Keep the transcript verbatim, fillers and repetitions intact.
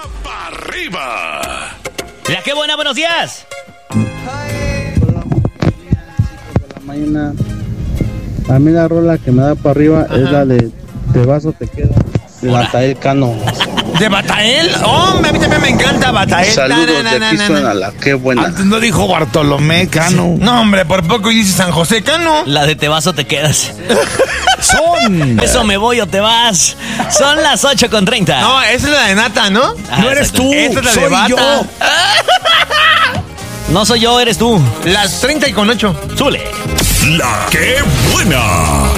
Arriba. La que buena, buenos días. Hola, por la mañana. A mí la rola que me da para arriba Ajá. es la de Te vaso te queda, de Batael Cano. ¿De Batael? ¡Hombre! A mí también me encanta Batael. Saludos de aquí suena la que buena. Antes no dijo Bartolomé Cano. Sí. No, hombre, por poco dice San José Cano. La de Te vas o te quedas. Son. Eso me voy o te vas. Son las ocho con treinta. No, esa es la de Nata, ¿no? Ah, no eres tú. Esta es la soy de Bata. Yo. No soy yo, eres tú. Las treinta y con ocho. Súbele. La que buena.